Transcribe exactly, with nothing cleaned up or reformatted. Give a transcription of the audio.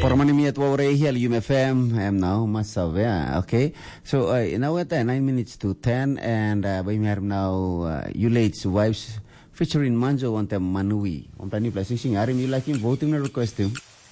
Pormanimi at Wawarehi al U M F M. I am now Masavya. Okay. So uh, now at uh, nine minutes to ten, and uh, we have now uh, Ulate's wives featuring Manjo on the Manui. On the new place, sing. Are you liking voting or requesting?